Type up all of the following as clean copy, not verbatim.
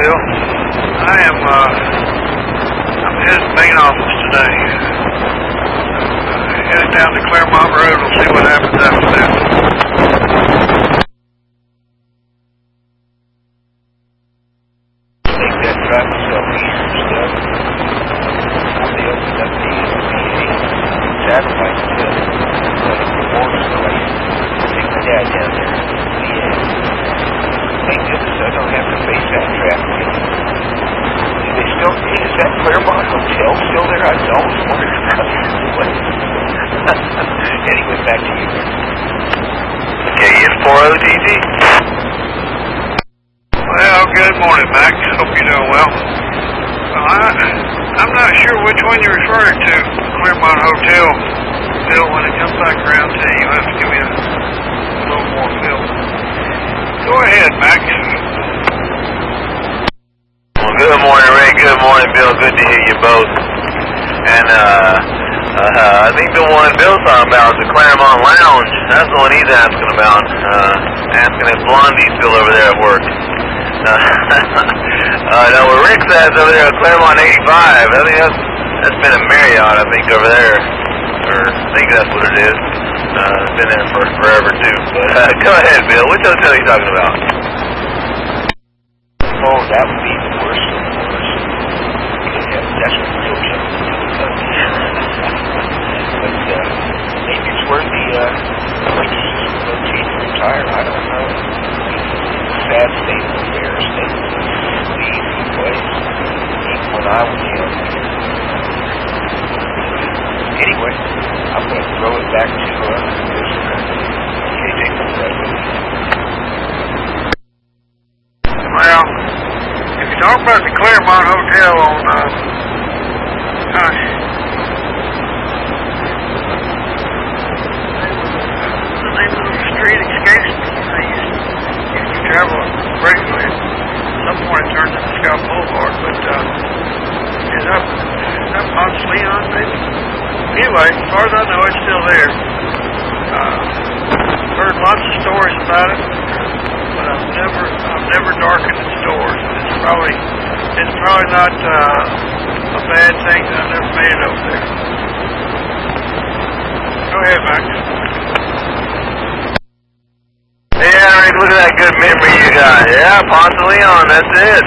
Bill. I'm headed to the main office today. Headed down to Claremont Road. We'll see what happens after that. Take that traffic southeastern stuff. Before they opened up the satellite stuff, the border place. Take my dad down there. Thank goodness I don't have to face that traffic anymore. Is that Claremont Hotel still there? I always wondered what. Anyway, back to you. KN40TG. Well, good morning, Max. Hope you're doing well. I'm not sure which one you're referring to, Claremont Hotel. Bill, when it comes back around to you, you'll have to give me a little more Bill. Go ahead, Max. Well, good morning, Ray. Good morning, Bill. Good to hear you both. And I think the one Bill's talking about is the Claremont Lounge. That's the one he's asking about. Asking if Blondie's still over there at work. No, what Rick says over there at Claremont 85, I think that's been a Marriott, I think, over there. Or I think that's what it is. Been there for forever, too. But go ahead, Bill. Which hotel are you talking about? Oh, that would be the worst of the worst. That's what real trouble to do with us. But maybe it's where the waitresses will rotate and retire. I don't know. It's a sad state of affairs. They leave the place. Even when I was young. Anyway, I'm going to throw it back to KJ Fulbright. Well, if you talk about the Claremont Hotel on, the name of the street escapes me. I used to travel regularly. At some point it turned into Scott Boulevard, but is that Ponce Leon, maybe? Anyway, as far as I know, it's still there. Heard lots of stories about it. But I've never darkened the stores. It's probably not a bad thing that I've never made it over there. Go ahead, Max. Yeah, Rick, look at that good memory you got. Yeah, Ponce de Leon, that's it.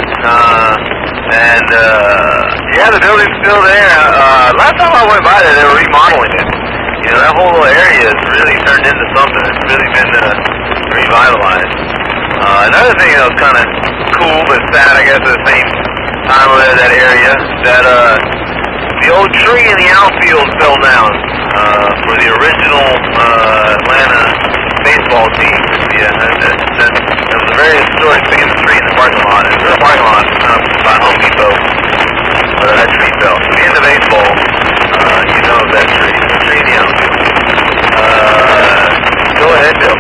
Yeah, the building's still there. Last time I went by there, they were remodeling it. You know, that whole little area has really turned into something. It's really been revitalized. Another thing that was kind of cool but sad, I guess, at the same time of that area, that the old tree in the outfield fell down for the original Atlanta baseball team. Yeah, that was a very historic famous tree in the parking lot. It's a parking lot by Home Depot. That tree fell. So in the baseball, you know that tree. The tree in the outfield. Go ahead, Bill.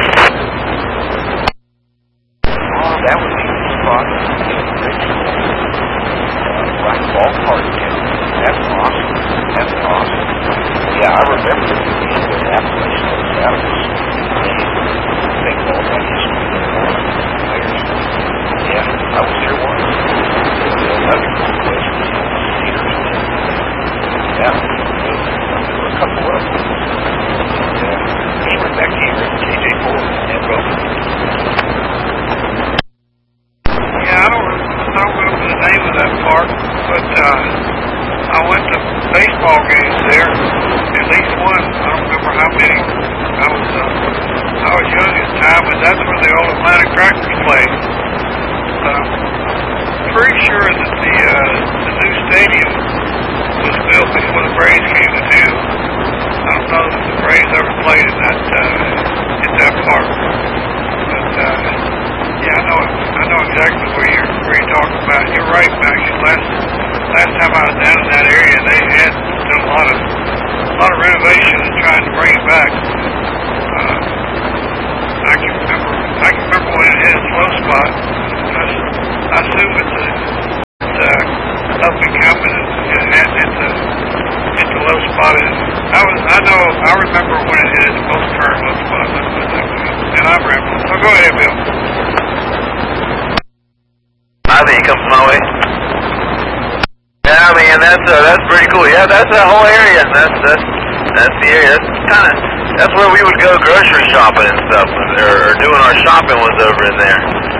That would be the spot. Black ballpark. That's awesome. That's awesome. Yeah, I remember when that place was. That was baseball history. Yeah, I was there once. Another cool place was Cedars. Yeah, there were a couple of them. Anyway, back here at KJ Ford and Rover. Yeah, I don't remember the name of that park, but I went to baseball games there. At least one. I don't remember how many. I was young at the time, but that's where the old Atlanta Crackers played. Pretty sure that the new stadium was built before the Braves came to town. I don't know that the Braves ever played in that park, but yeah, I know exactly where you're talking about. You're right, Max. Last time I was down in that area, they had done a lot of renovation and trying to bring it back. I can remember when it hit its low spot. I assume it's up and coming, and it's a low spot. I remember when it hit its most current low spot. Let's put it that way. And I remember. So go ahead, Bill. I think it comes my way that's pretty cool. Yeah, that's that whole area. That's the area. That's where we would go grocery shopping and stuff, or doing our shopping was over in there.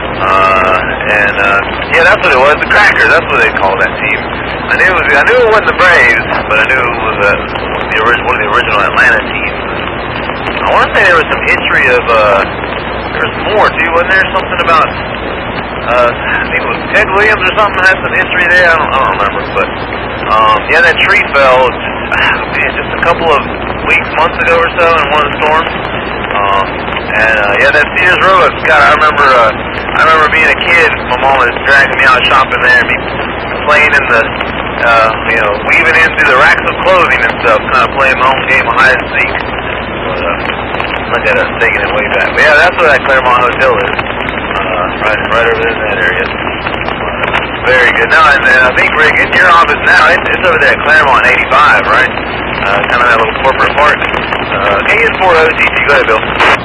Yeah, that's what it was. The Crackers. That's what they called that team. I knew it wasn't the Braves, but I knew it was one of the original Atlanta teams. I want to say there was some history of there was more too. Wasn't there something about I think it was Ted Williams or something that had some history there. I don't remember, but yeah, that tree fell just a couple of weeks, months ago or so in one of the storms. Yeah, that Sears Roebuck. God, I remember being a kid. My mom was dragging me out shopping there and me playing in the, weaving in through the racks of clothing and stuff, kind of playing my own game of hide and seek. Look at us taking it way back. But yeah, that's where that Claremont Hotel is. Right over there in that area. Very good. Now, and I think, Rick, in your office now, it's over there at Claremont 85, right? Kind of that little corporate park. AN4OGT. Go ahead, Bill.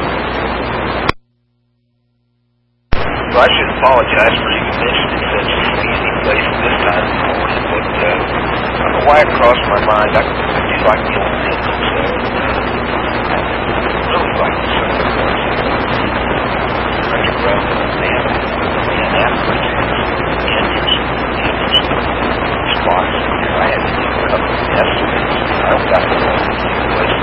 Well, I should apologize for even mentioning such a easy place this time of the morning, but I don't know why it crossed my mind. I do like the old business, so I really like the Southern underground and afterwards spots. I had to do a couple of estimates. I don't got to know places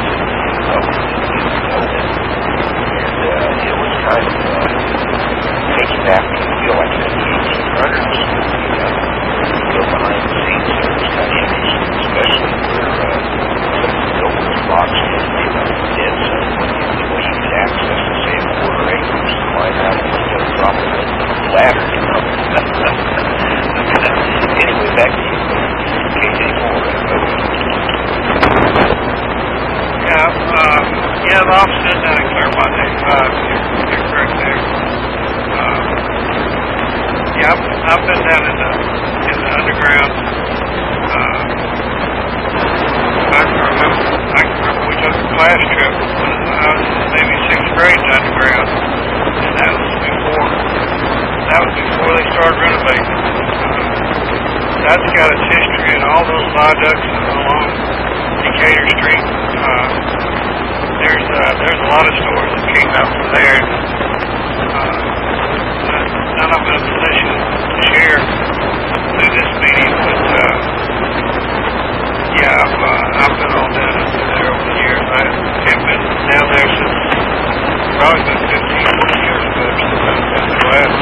and it was kind of takes you back to feel like in the 1800s. Go behind the scenes. It was kind of interesting, especially where some of the buildings blocks and they were dead. So the way you could access, say, a quarter acre to find out instead of dropping the ladder, Anyway, back to you. KJ4. Yeah, the office is down in Claremont 85. You're correct there. Yeah, I've been down in the underground. I can remember we took a class trip when I was maybe 6th grade to underground, and that was before they started renovating. That's got its history, and all those viaducts along Decatur Street. There's a lot of stories that came out from there. None of them in a position to share through this meeting, but yeah, I've been all down there over the years. I have been down there since probably been 15, 20 years ago since I've been to West.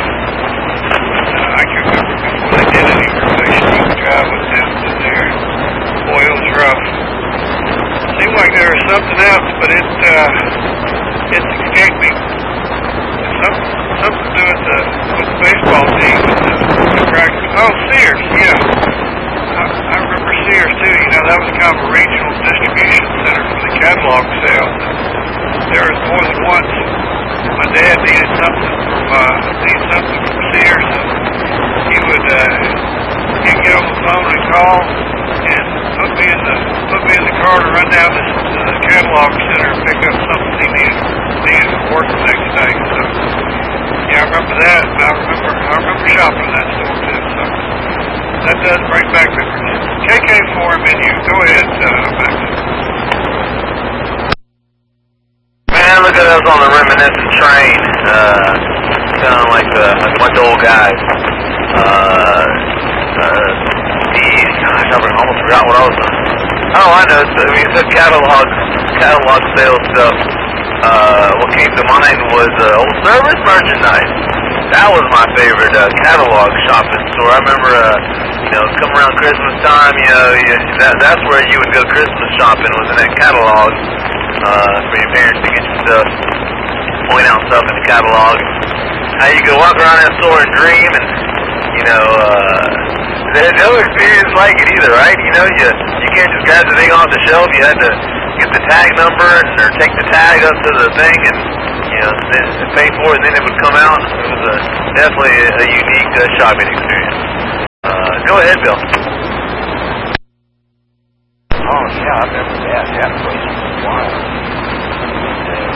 I can remember before they did any renovation, you could drive with them to there. Boy, it was rough. Seemed like there was something else, but it escaped me. Something to do with the baseball team and the practice. Oh, Sears, yeah. I remember Sears too. That was kind of a regional distribution center for the catalog sales. There was more than once my dad needed something from Sears, and he would he'd get on the phone and call and put me in the car to run down to the catalog center and pick up something he needed to work the next day. So yeah, I remember that. I remember shopping in that store too. So that does bring back memories. KK4 menu. Go ahead, Max. Man, look at us on the reminiscent train. Kind of like a bunch of old guys. I almost forgot what I was doing. Oh, I know. So, you said catalog sales stuff. What came to mind was old service merchandise. That was my favorite catalog shopping store. I remember, come around Christmas time, that's where you would go Christmas shopping, was in that catalog for your parents to get you stuff, point out stuff in the catalog. How you could walk around that store and dream, and there's no experience like it either, right? You can't just grab the thing off the shelf. You had to get the tag number or take the tag up to the thing and then pay for it, and then it would come out. It was definitely a unique shopping experience. Go ahead, Bill. Oh yeah, I remember that. That place was wild.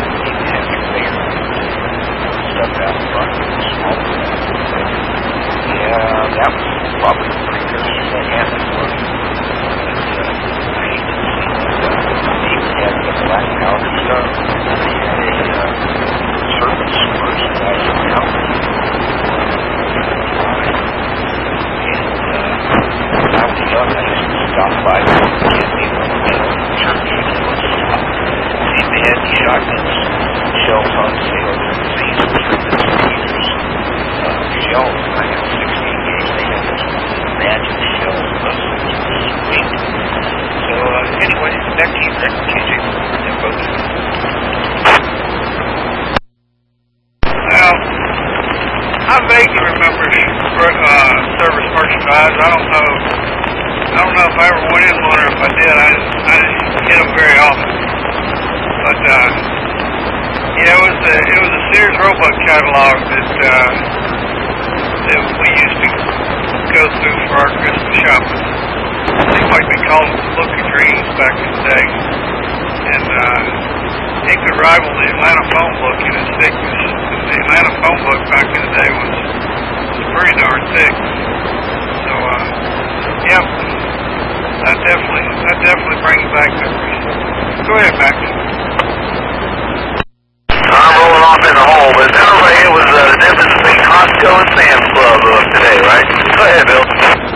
Stuff out front was small. Yeah, that was probably the precursor to that Amazon. He had the black powder stuff. He had a surface merchandise account. And I was young, I used to stop by and get me from the church. See if they had any shotguns, shells on sale. These triggers, shells. I have 16 gauge. They have this magic shells. Those are sweet. So anyway, back to you, Rick. TJ. Well, I vaguely remember service merchandise. I don't know if I ever went in one, or if I did, I didn't get them very often. But yeah, it was a Sears Roebuck catalog that we used to go through for our Christmas shopping. Seemed like they called them Book of Dreams back in the day, and it could rival the Atlanta phone book in its thickness. The Atlanta phone book back in the day was pretty darn thick. So yep, that definitely brings back memories. Go ahead, Max. I'm rolling off in the hole, but it sounds like it was the difference between Costco and Sam's Club today, right? Go ahead, Bill.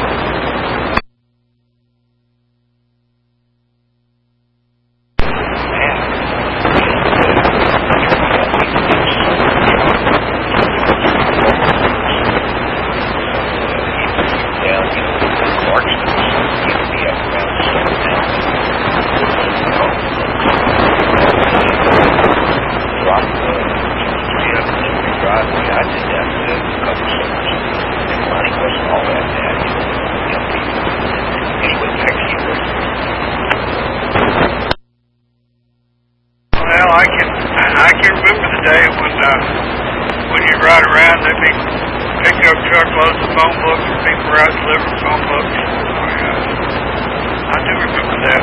I can remember the day when you ride around, they'd be picking up truckloads of phone books, and people were out delivering phone books. I do remember that.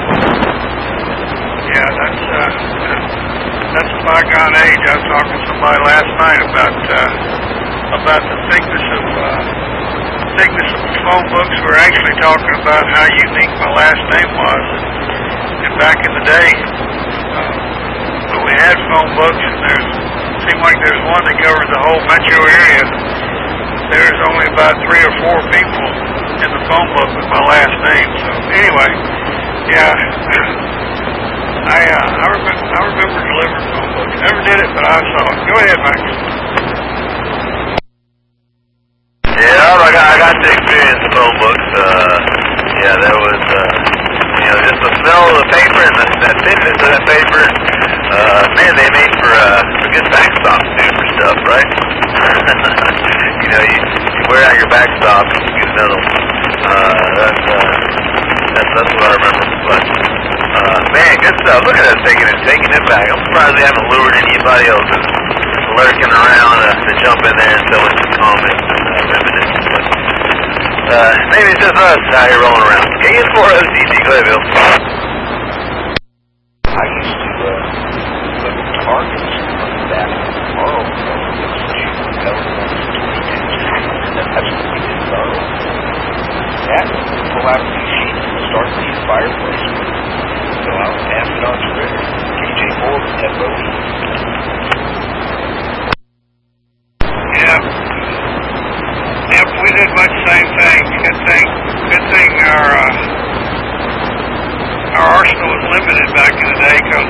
Yeah, that's a bygone age. I was talking to somebody last night about the thickness of the phone books. We're actually talking about how unique my last name was. And back in the day, when we had phone books, and seemed like there's one that covered the whole metro area. There's only about 3 or 4 people in the phone book with my last name. So anyway, yeah, I remember delivering phone books. Never did it, but I saw it. Go ahead, Max. Yeah, I got to experience the phone books. Yeah, there was, just the smell of the paper and that thickness of that paper. Man, they made for good backstops too for stuff, right? You wear out your backstop and you get another one. That's what I remember. But man, good stuff. Look at us taking it back. I'm surprised we haven't lured anybody else lurking around to jump in there and tell us some comments and reminiscence. But maybe it's just us out here rolling around. KN4OCC, go ahead, Bill. I used to go to Targets on the back of the car. That's what we did borrow. That, pull out these sheets and start these fireplace. So I'll pass it on to Rick. KJ Ford, FOE. Yeah. Yep, we did much the same thing. Good thing our arsenal was limited back in the day, because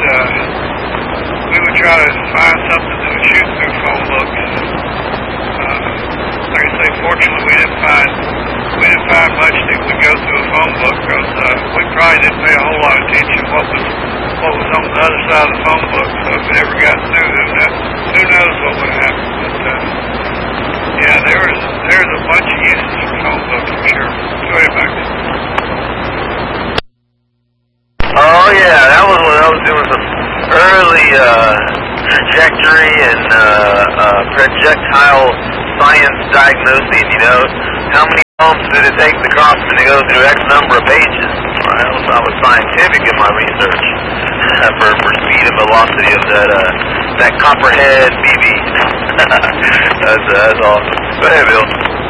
we would try to find something that would shoot through phone books. Like I say, fortunately we didn't find much that would go through a phone book, because we probably didn't pay a whole lot of attention to what was on the other side of the phone book. So if it ever got through them, who knows what would have happened. But yeah, there's a bunch of uses for phone books for sure. Go ahead, Max. Oh yeah, that was when I was doing some early trajectory and projectile science diagnosing. How many pumps did it take the Crossman to go through X number of pages? I was scientific in my research for speed and velocity of that copperhead BB. That's awesome. Go ahead, Bill.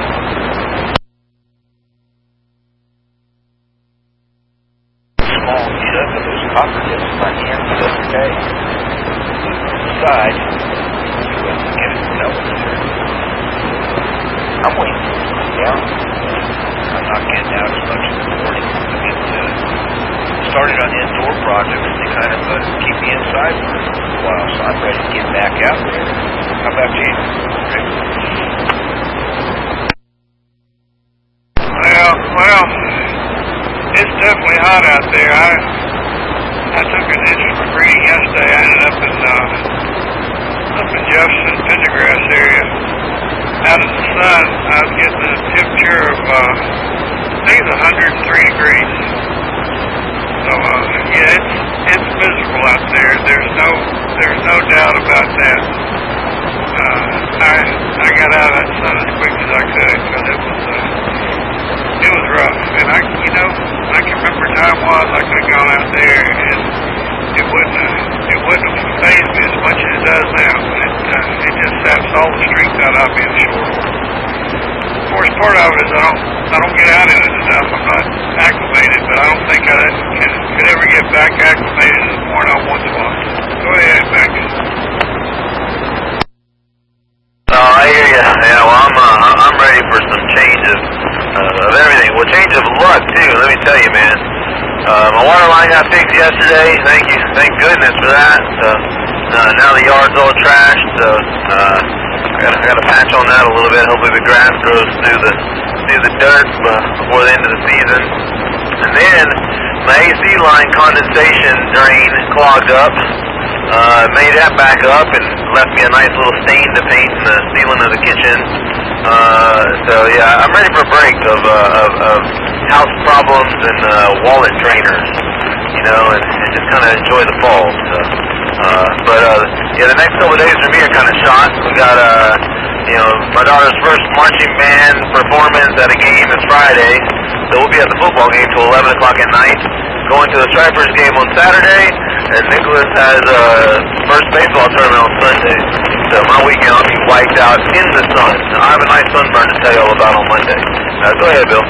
up with those copper discs in my hands the other day. Side to get it melted there. I'm waiting for it to cool down. I'm not getting out as much in the morning. I get started on indoor projects to kind of keep me inside for a while, so I'm ready to get back out there. How about you, Rick? Well, it's definitely hot out there. I took an instrument reading yesterday. I ended up in Jefferson, Pendergrass area. Out in the sun, I was getting a temperature of, I think it's 103 degrees. So, yeah, it's miserable out there. There's no doubt about that. I got out of that sun as quick as I could because it was rough. And I can remember time was I could have gone out there and it wouldn't have fazed me as much as it does now. It just saps all the strength out of me in the short. Of course, part of it is I don't get out in it enough. I'm not acclimated, but I don't think I could ever get back acclimated to the point I once was. Go ahead, Max. No, I hear you. Yeah, well, I'm ready for some change of everything. Well, change of luck too. Let me tell you, man. My water line got fixed yesterday. Thank goodness for that. Now the yard's all trashed. So I got to patch on that a little bit. Hopefully the grass grows through the dirt before the end of the season. And then my AC line condensation drain clogged up. Made that back up and left me a nice little stain to paint in the ceiling of the kitchen. So yeah, I'm ready for a break of house problems and wallet drainers, and just kind of enjoy the fall. So, yeah, the next couple of days for me are kind of shot. We got my daughter's first marching band performance at a game is Friday, so we'll be at the football game till 11 o'clock at night. Going to the Stripers game on Saturday, and Nicholas has a first baseball tournament on Sunday. So my weekend I'll be wiped out in the sun. I have a nice sunburn to tell you all about on Monday. Go ahead, Bill.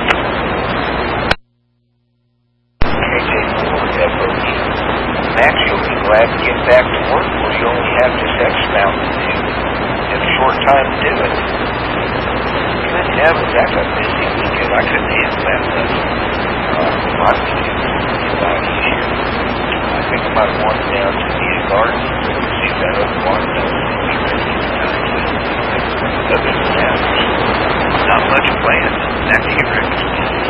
Max, you'll be glad to get back to work where you only have just X amount to do in a short time to do it. Good heavens, that's a busy weekend. I couldn't handle that much. My weekend is about easier. I think I might want down to the garden, see if that other barn does be ready in time. Other than that, there's not much planned after you breakfast.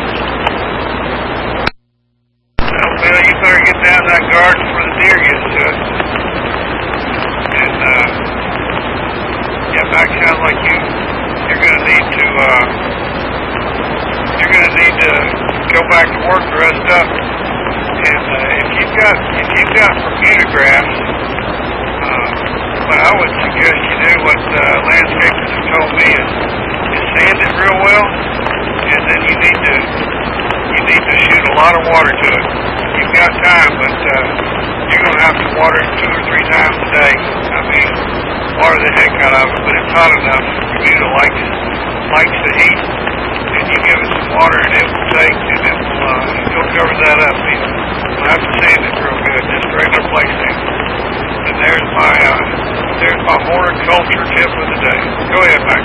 Well, you better get down that garden before the deer gets to it. And, yeah, Max, sounds like you're going to need to go back to work the rest up. And if you've got Bermudagrass, what I would suggest you do, what landscapers have told me, is sand it real well, and then you need to shoot a lot of water to it. You've got time, but you're going to have to water it 2 or 3 times a day. I mean, water the heck out of it, but it's hot enough. Bermuda likes the heat, and you give it some water, and it will take, and it'll cover that up. You'll have to sand it real good, just regular place sand. And there's my horticulture tip of the day. Go ahead, Max.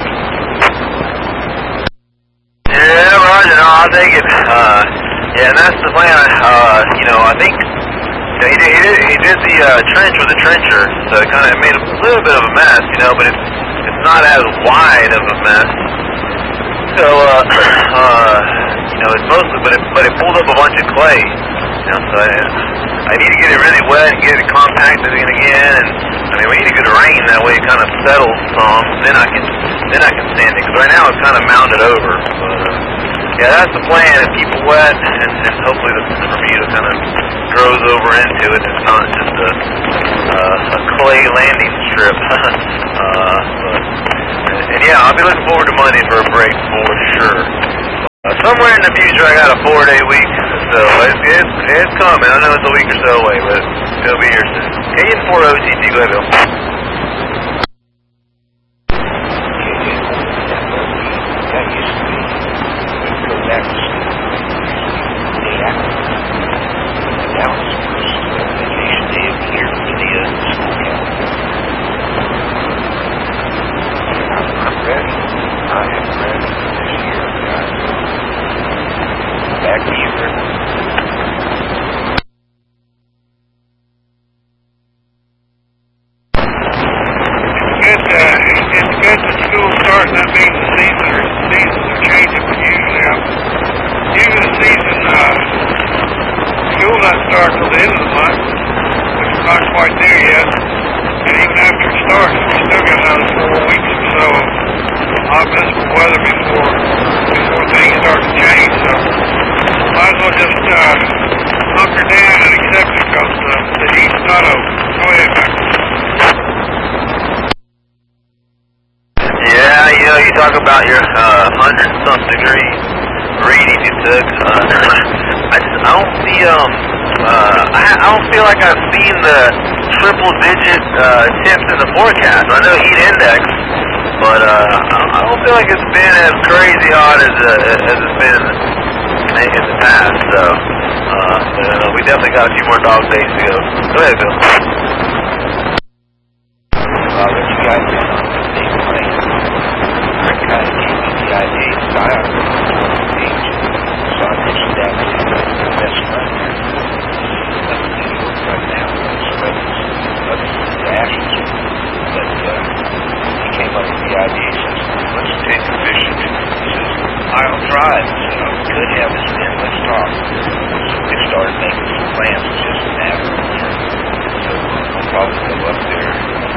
Yeah, Roger, no, I'll take it. Yeah, and that's the plan. I think he did the trench with the trencher, so it kind of made a little bit of a mess, but it's not as wide of a mess. So, it's mostly, but it pulled up a bunch of clay. So I need to get it really wet and get it compacted again, and we need to get it rain, that way it kind of settles some. Then I can sand it, because right now it's kind of mounded over. Yeah, that's the plan, is keep it wet, and hopefully the Bermuda kind of grows over into it. It's not just a clay landing strip. And yeah, I'll be looking forward to Monday for a break for sure. Somewhere in the future I got a 4-day week, so it's coming. I know it's a week or so away, but it'll be here soon. KN4 OTT, go ahead, Bill. Back to school. Day after. Now it's not start till the end of the month, which we're not quite there yet. And even after it starts, we still got another 4 weeks or so of hot, miserable weather before things start to change. So might as well just hunker down and accept it because the heat's not over. Go ahead, Mac. Yeah, you know, you talk about your 100-some degree reading you took. I don't see, I don't feel like I've seen the triple-digit temps in the forecast. I know heat index, but I don't feel like it's been as crazy hot as it's been in the past. So we definitely got a few more dog days to go. Go ahead, Bill. I'll let you guys in on the big plane. Rick kind of gave me the idea to die on the beach. So I mentioned that to the best friend there. Nothing to do right now. It's the ashes. But he came up with the idea. He says, let's take a fishing. He says, I'll drive. I said, oh, good heavens, man, let's talk. So we started making some plans. It's just a matter of time. So I'll probably go up there.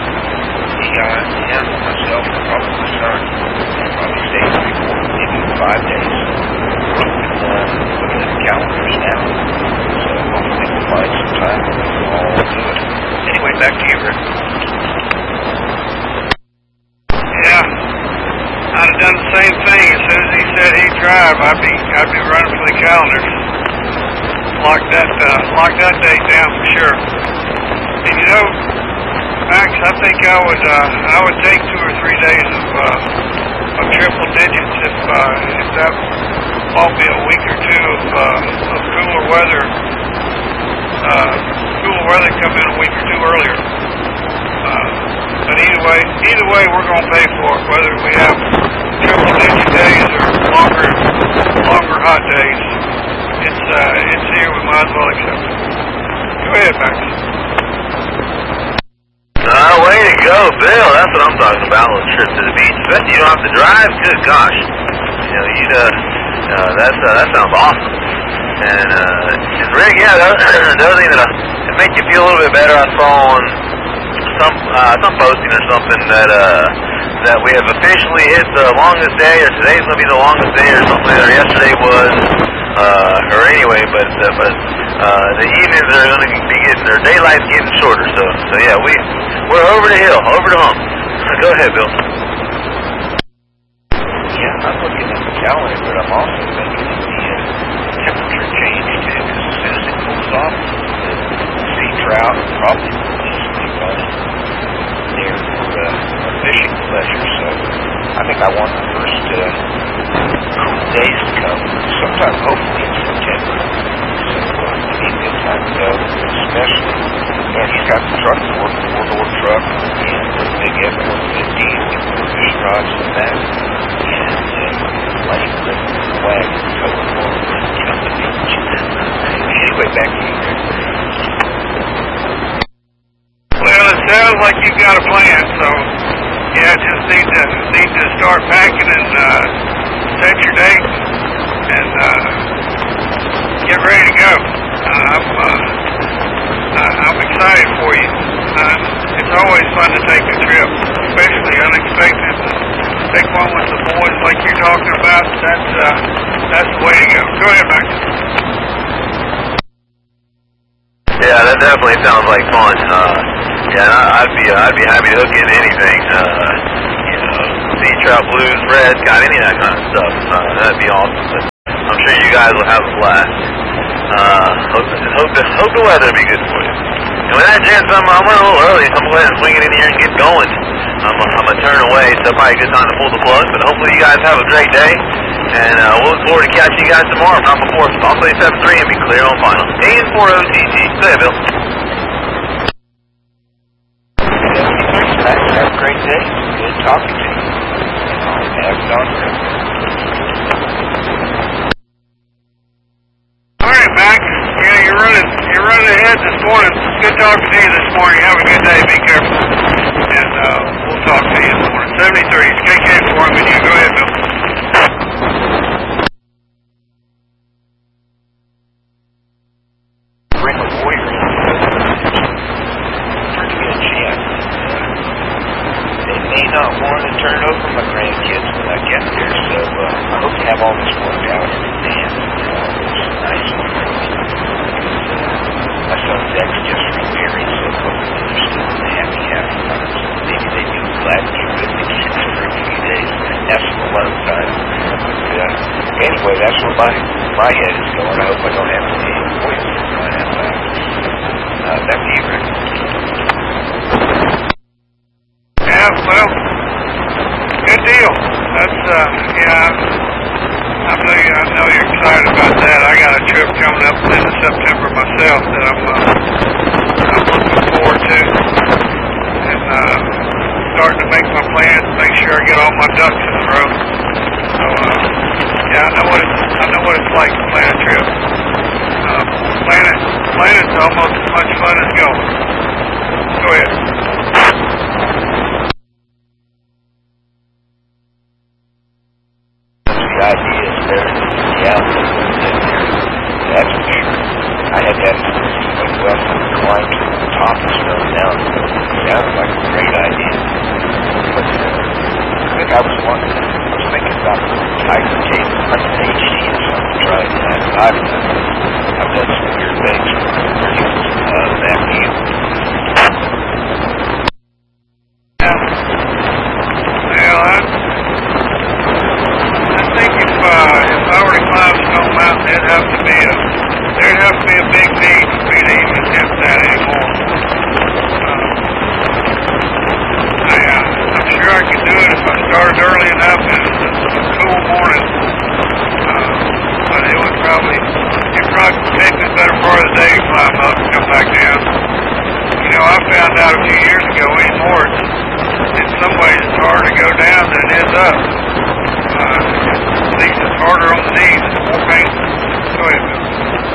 Him, myself, and probably my son. I'll probably stay 3, 4, maybe 5 days. Looking at the calendars now. So hopefully we'll find some time and we'll all do it. Anyway, back to you, Rick. Yeah, I'd have done the same thing. As soon as he said he'd drive, I'd be running for the calendars. Lock that date down for sure. And you know, Max, I think I would take 2 or 3 days of triple digits if that bought me a week or two of cooler weather. Cooler weather come in a week or two earlier. But either way, we're going to pay for it, whether we have triple digit days or longer hot days. It's here. We might as well accept it. Go ahead, Max. Way to go, Bill. That's what I'm talking about. A little trip to the beach. Especially you don't have to drive. Good gosh. You know, that sounds awesome. And Rick, yeah, the other thing that make you feel a little bit better, I saw on some posting or something that we have officially hit the longest day, or today's going to be the longest day, or something, or yesterday was, or anyway, but the evenings are going to be getting, or daylight's getting shorter, so yeah, we're over the hill, over the hump. Go ahead, Bill. Yeah, I'm looking at the calendar, but I'm also looking at the temperature change, too, because as soon as it cools off, the sea trout probably will easily run there for fishing pleasure, so I think I want the first cool days to come sometime, hopefully in September. So it'll be a good time to go, especially, man, he's got the truck for the 4-door truck and the big F-150 with the fishing rods and that, and plenty of the wagon towing forward on the beach. Anyway, back to you, Rick. Well, it sounds like you've got a plan, so yeah, just need to start packing and set your date and get ready to go. I'm excited for you. It's always fun to take a trip, especially unexpected. Take one with the boys like you're talking about. That's the way to go. Go ahead, Max. Yeah, that definitely sounds like fun. Yeah, I'd be happy to hook into anything. You know, sea trout, blues, reds, got any of that kind of stuff. That'd be awesome. But I'm sure you guys will have a blast. Hope the weather will be good for you. And with that, gents, I'm running a little early, so I'm going to go ahead and swing it in here and get going. I'm going to turn away, so probably a good time to pull the plug. But hopefully you guys have a great day. And we'll look forward to catching you guys tomorrow, not before. I'll say 7-3 and be clear on final. 8-4-OTG. Go ahead, Bill. Have a great day. Good talking to you. Have it on. All right, Max. Yeah, you're running ahead this morning. Good talking to you this morning. Have a good day. Be careful. And we'll talk to you in the morning. 73. It's KK4. And you go ahead, Bill. my head is going. I hope I don't have any poison going out. Back to you, Rick. Yeah, well, good deal. That's, yeah, I know you're excited about that. I got a trip coming up in September myself that I'm looking forward to. And, starting to make my plans, make sure I get all my ducks in a row. So, yeah, I know what it's like to plan a trip. Planning's almost as much fun as going. Go ahead. The idea is better than the reality of it. That's for sure. I had that experience when I went west and climbed to the top of Stone Mountain. It sounded like a great idea. But I think I was thinking about Tiger Tape, like an HD or something, trying that. I've done some weird things. Back to you. Well, I think if I were to climb Stone Mountain, there'd have to be a big need for me to even attempt that anymore. I'm sure I could do it if I started early enough and it was a cool morning. But it'd probably take me the better part of the day to climb up and come back down. You know, I found out a few years ago anymore, in some ways it's harder to go down than it is up. At least it's harder on the knees, it's more painful. Go ahead, Bill.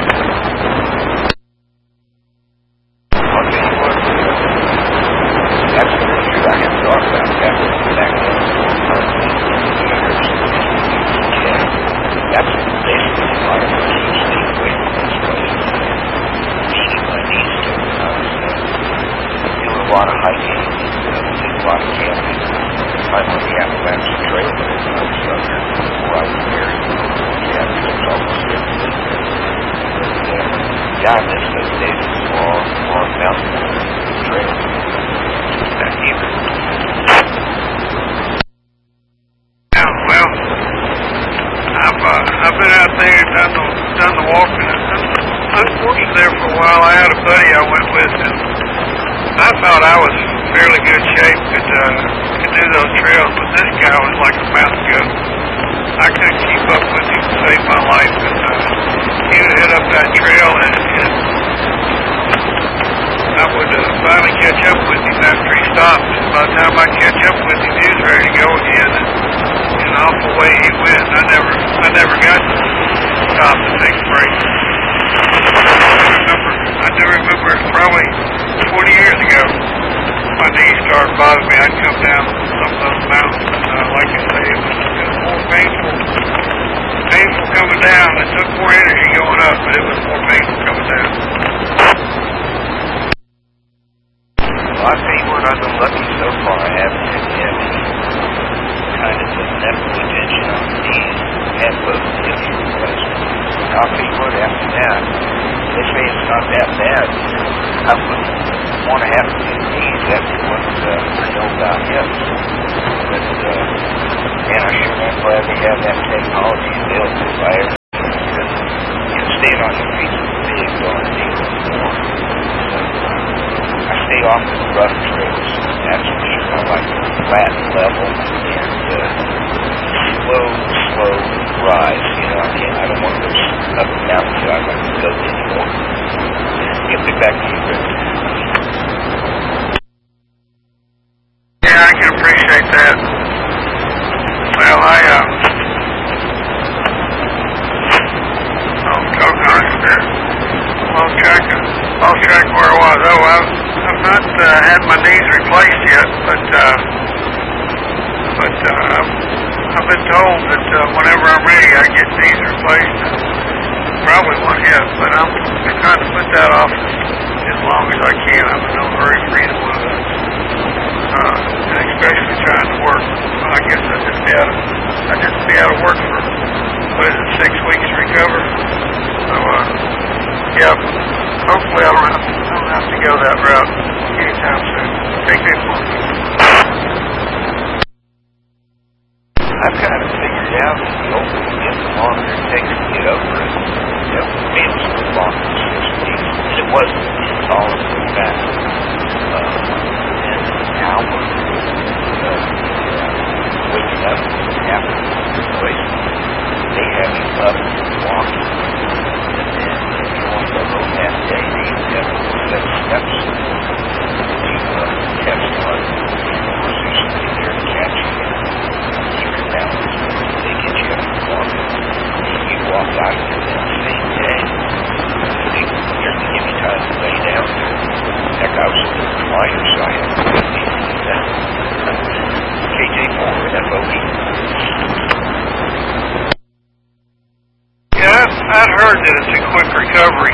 I'll tell you what, that's the issue I hadn't thought about that back then. Yeah, that's basically why I was staying away from this place. Meaning my knees still when I was doing a lot of hiking, did a lot of camping. I went the Appalachian Trail when I was younger, before I was married. Yeah, it was almost everything. Yeah, I miss those days of long mountain trails. That even. Yeah, well, I've been out there and done the walking. Unfortunately, there for a while, I had a buddy I went with, and I thought I was in fairly good shape, could do those trails, but this guy was like a mountain goat. I couldn't keep up with him to save my life, and he would hit up that trail, and I would finally catch up with him after he stopped. And by the time I catch up with him, he was ready to go again, and off the way he went. I never got to stop and take a break. I do remember probably 20 years ago, my knees started bothering me. I'd come down some of those mountains, like you say, it was more painful coming down. It took more energy going up, but it was more painful coming down. Well, I'll tell you what, I've been lucky so far. I haven't had any kind of nephew tension on the knees and both hips replaced. I'll tell you what, after that, they say it's not that bad. I wouldn't want to have to do knees after what I know about hips. But, man, I sure am glad they have that technology available if I ever staying on your feet is big on a deal more. I stay off the rough trails, that's for sure. I like flat and level and slow rise. You know, I don't want those up and down so I like to go anymore. Get me back to you, Rick. Yeah, I can appreciate that. Well, I lost track of where I was. Oh, I've not had my knees replaced yet, but I've been told that whenever I'm ready, I get knees replaced. Probably one yet, but I'm trying to put that off as long as I can. I'm in no hurry for either one of those, and especially trying to work. Well, I guess I'd just be out of work for 6 weeks to recover. So, yeah, hopefully I don't have to go that route anytime soon. Take care. I've kind of figured it out, and the older you get, the longer it takes to get over it. You know, for me, it was a little longer than 6 weeks, and it wasn't intolerable, in fact. And now waking up after the place, they have you up and walking, and then going the road that day, they even have 7 steps. You test one, who's usually there to catch you and keep your balance. They get you up and walking, and you walk out of there that same day. They usually give you time to lay down there. Heck, I was in the recliner, so I had to do that. KJ4, FOE. Yeah, I'd heard that it's a quick recovery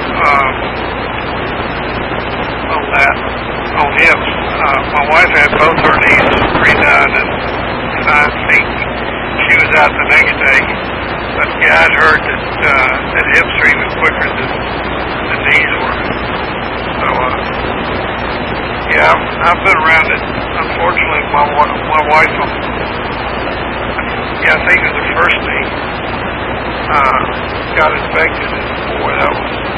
on that, on hips. My wife had both her knees redone, and I think she was out the next day. But yeah, I'd heard that hips are even quicker than the knees were. So yeah, I've been around it. Unfortunately, my wife, yeah, I think it was the first knee, got infected, and boy, that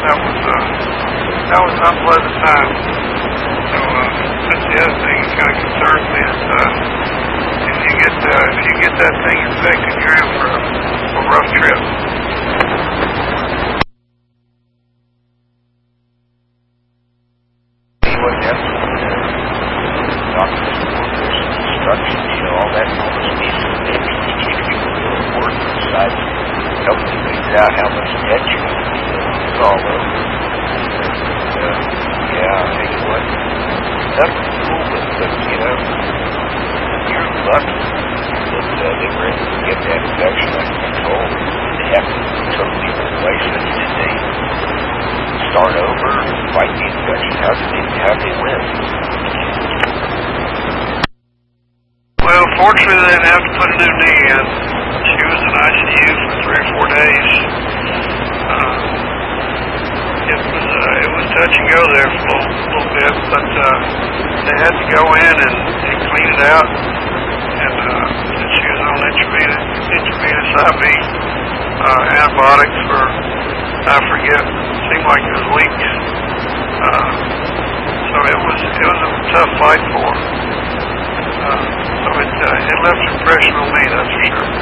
was an unpleasant time. So that's the other thing that kind of concerns me is if you get that thing infected, you're in for a rough trip. Instructions, you know, all that almost needs to be real important besides helping you figure out how much debt you're going to be it's all over. Yeah, I'll tell you what, nothing cool with it, you know, you're lucky that they were able to get that infection under control. They have to totally replace it. Did they start over and fight the infection? How did they win? Well, fortunately, they didn't have to put a new knee in. She was in ICU for 3 or 4 days. It was touch and go there for a little bit, but they had to go in and clean it out. And she was on intravenous IV antibiotics for, I forget, seemed like it was weeks. So it was a tough fight for her. So it left an impression on me, that's for sure.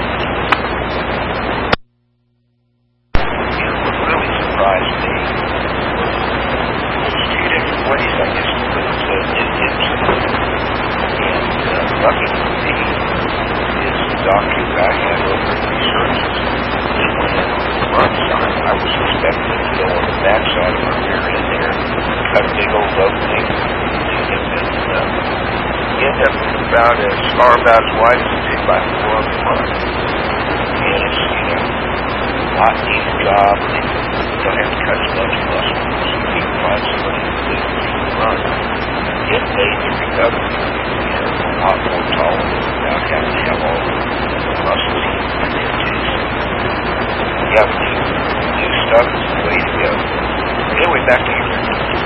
You know, what really surprised me was 2 different ways, I guess, with hips. And lucky for me is the doctor that I had over at Resurgence. He went in on the front side. I was expecting to go on the back side of her rear end there, cut a big old opening, and end up with about a scar about as wide as a 2x4 on the front. And it's, you know, not an easy job. You don't have to cut as much muscle, so you can find somebody to do it and run. It made the recovery, you know, a lot more tolerable without having to have all the muscles and injuries. Yeah, new stuff is the way to go. Anyway, back to you.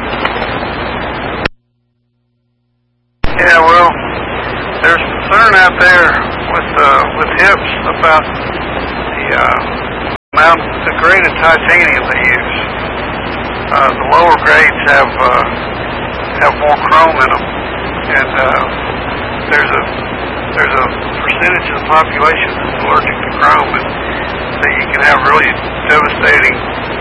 Yeah, well, there's concern out there with hips about the grade of titanium they use. The lower grades have more chrome in them, and there's a percentage of the population that's allergic to chrome, and so you can have really devastating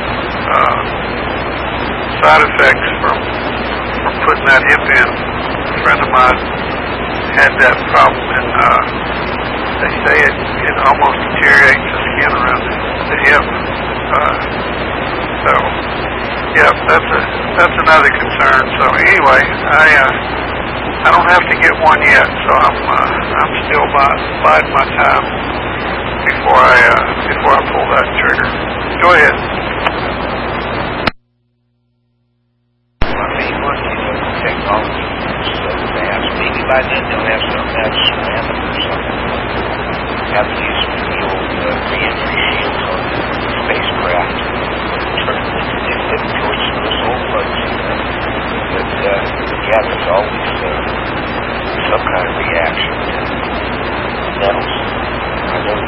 side effects from putting that hip in. A friend of mine had that problem, and they say it almost deteriorates the skin around the hip. So, yeah, that's another concern. So anyway, I don't have to get one yet, so I'm still biding my time before I pull that trigger. Go ahead. Technology is so fast. Maybe by then they'll have some that slam it or something. Have to use some of the old re-entry shields on the spacecraft to turn them into different towards some of those old bugs. But yeah, there's always some kind of reaction to metals. I know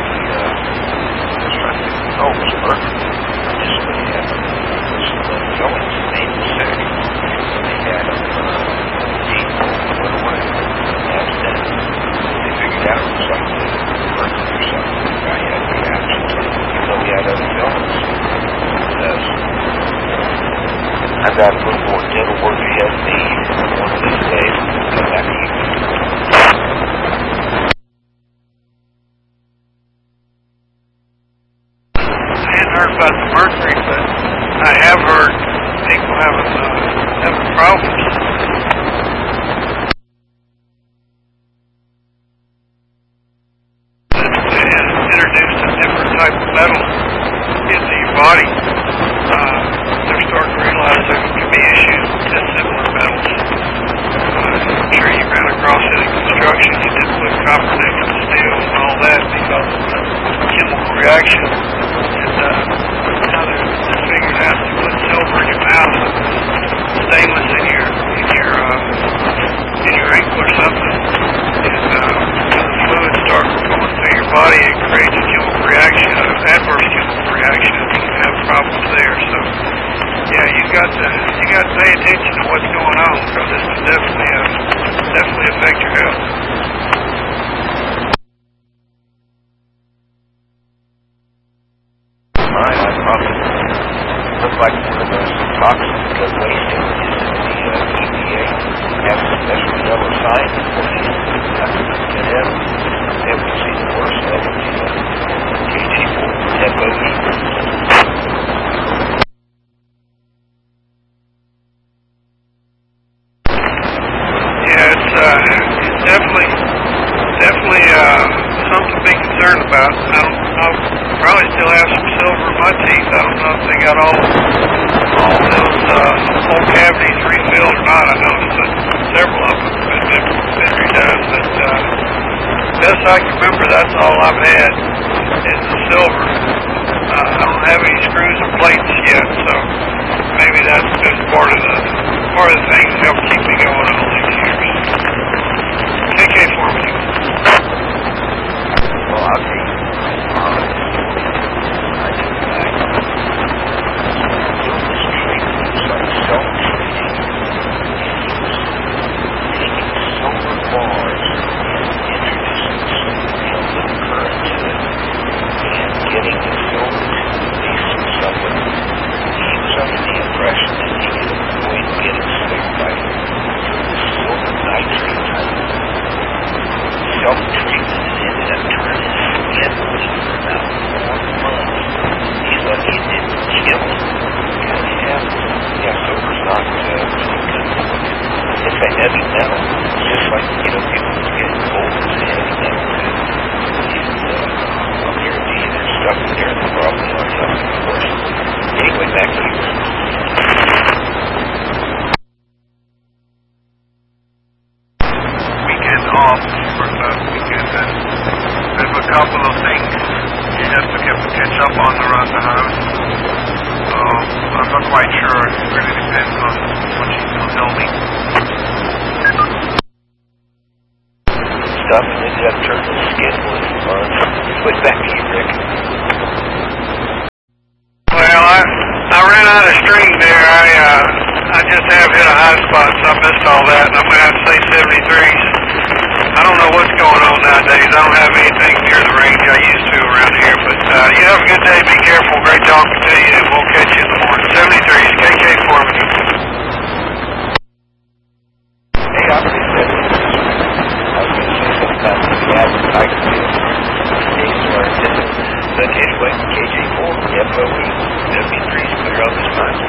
I've got a little more dental work ahead of me one of these days. Come back to you. I hadn't heard about the mercury, but I have heard people having problems. Introduced a different type of metal into your body. They're starting to realize there could be issues with similar metals. I'm sure you ran across it in construction. You did put copper next to steel and all that because of the chemical reaction. And now they're figuring out to put silver in your mouth, stainless in your ink or something. And the fluid starts going through your body, it creates a chemical reaction, an adverse chemical reaction, and you can have problems there. So, yeah, you got to pay attention to what's going on because this can definitely affect your health. Mine, I probably look like one of those toxins because waste is the EPA has a special yellow sign for these toxins in it. And we see the worst of it, KG4 FOE. Yeah, it's definitely something to be concerned about. I'll probably still have some silver in my teeth. I don't know if they got all those old cavities refilled or not. I noticed that several of them have been redone, but best I can remember, that's all I've had is the silver. I don't have any screws or plates yet, so maybe that's just part of the thing that helped keep me going all these years. KK for me. Well, I'll take it. I do that. Illness treatments like self-treating taking silver bars and introducing some little current to it and getting the silver toothpaste or something. He was under the impression that he could avoid getting sick by doing silver nitrate type self-treatment and ended up turning his skin blue for about 4 months. He's lucky it didn't kill him. Yeah, silver's not really good. It's a heavy metal. Just like, people forget gold is a heavy metal too. And I'll guarantee you there's stuff in there that probably aren't healthy, of course. Anyway, back to you. Weekend off for the weekend, and there's a couple of things you have to catch up on around the house. I'm not quite sure. It really depends on what she's going to tell me. Stuff and ended up turning his skin blue for months. But back to you, Rick. Well, I ran out of string there. I just have hit a high spot, so I missed all that. And I'm going to have to say 73s. I don't know what's going on nowadays. I don't have anything near the range I used to around here. But you have a good day. Be careful. Great talking to you, and we'll catch you in the morning. 73s, KK for me. Hey, I was going to say something about the Tiger Field. Days are different. But anyway, KJ4, FOE, W3's clear out this time.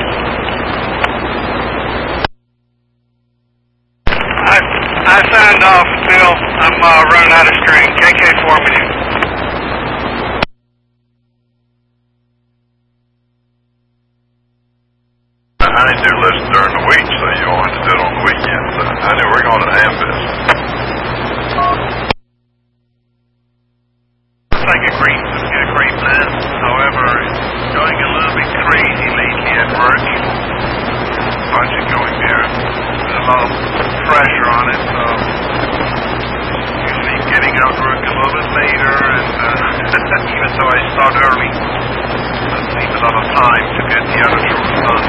I signed off, Phil. I'm running out of string. KK for me. I didn't do listen during the week, so you don't have to do it on the weekends. I knew we're going to Amfest. Looks like a great plan. However, it's going a little bit crazy lately at work. Budget going there. There's a lot of pressure on it, so usually getting out of work a little bit later, and even though I start early, doesn't leave a lot of time to get the other chores done.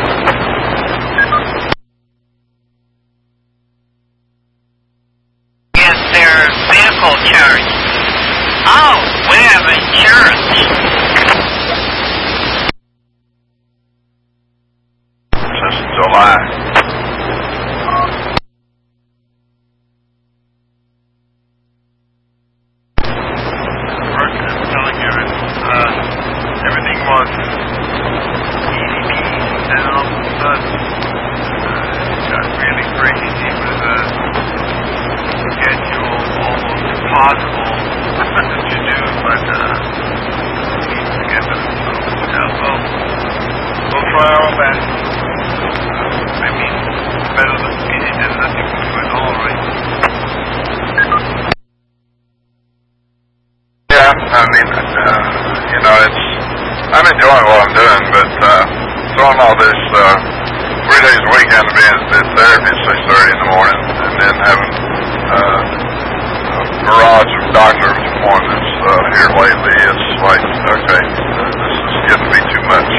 Get their vehicle charged. Oh, we have insurance. listen to a lie. I'm telling you, everything was easy peasy, and all of a sudden, it got really crazy with a schedule almost impossible to do, but we need to get them. So, we'll try our best. I mean, better than nothing to do at all, right? Yeah, I mean, I'm enjoying what I'm doing, but throwing all this 3 days a weekend to be at therapy at 6:30 in the morning, and then having a barrage of doctor's appointments here lately, it's like, okay, this is getting to be too much.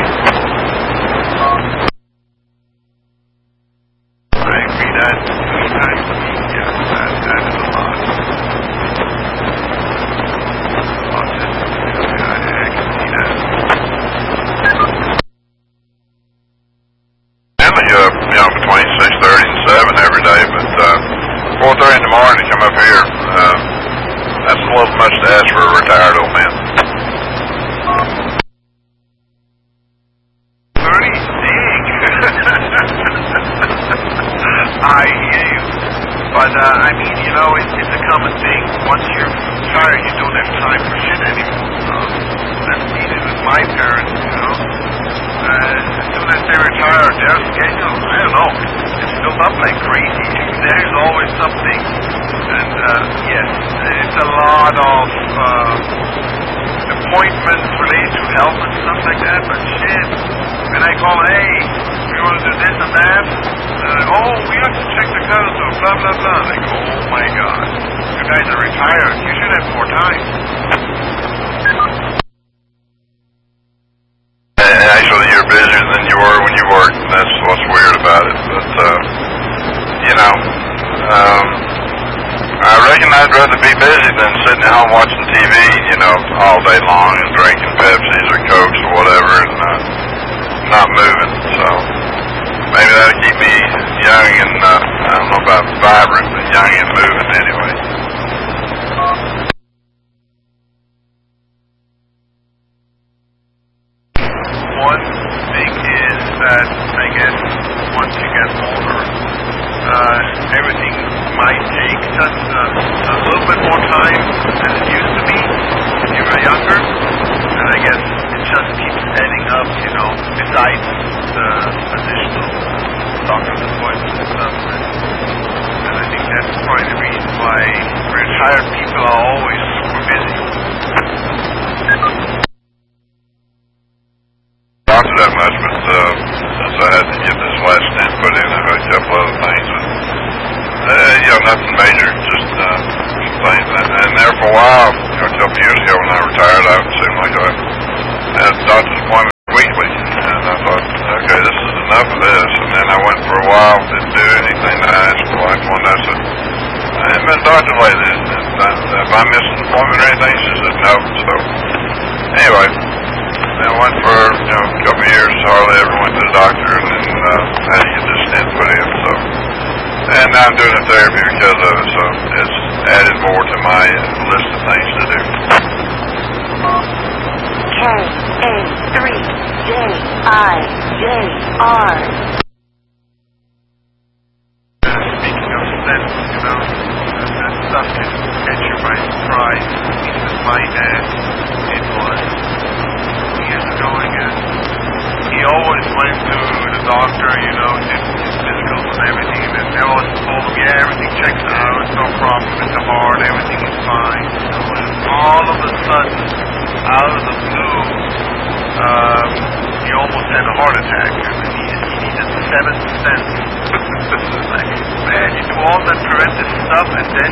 I agree that 3 times a week, yeah, that is a lot. I can see that. Between 6:30 and 7 every day, but 4:30 in the morning to come up here, that's a little much to ask for a retired old man. 30 big. I hear you. But, I mean, it's a common thing. Once you're retired, you don't have time for shit anymore. I've seen it with my parents, as soon as they retire, their schedule, I don't know, it's filled up like crazy. There's always something. And, yes, it's a lot of appointments related to health and stuff like that, but shit, when I call, hey, we want to do this and that, we have to check the codes or blah, blah, blah. Like, oh my God, you guys are retired. You should have more time. Actually, you're busier than you were when you worked, and that's what's weird about it. But, I reckon I'd rather be busy than sitting at home watching TV, all day long and drinking Pepsis or Cokes or whatever and not moving. So maybe that'll keep me young and, I don't know about vibrant, but young and moving anyway. One thing is that, I guess, once you get older, everything might take just a little bit more time than it used to be when you were younger. And I guess it just keeps adding up, besides the additional doctor's appointments and stuff. And I think that's probably the reason why retired people are always super busy. Talked that much, but since I had to get this last stent put in, I had a couple other things. Nothing major, just some things. And there for a while, a couple years ago when I retired, it seemed like I had a doctor's appointment weekly. And I thought, okay, this is enough of this. And then I went for a while, didn't do anything that I asked for. Like one day I said, I haven't been to the doctor lately. If I missed an appointment or anything, she said no. So, anyway. I went for a couple of years, hardly ever went to the doctor, and then had to get this stent put in. So, and now I'm doing the therapy because of it. So it's added more to my list of things to do. KA3JIJR. Speaking of stents, that stuff can catch you by surprise. Even my dad, it was years ago, I guess. He always went to the doctor, did his physicals and everything, and they always told him, yeah, everything checks out, it's no problem with the heart, everything is fine. And all of a sudden, out of the blue, he almost had a heart attack. He needed 7 stents. Like, man, you do all that preventive stuff, and then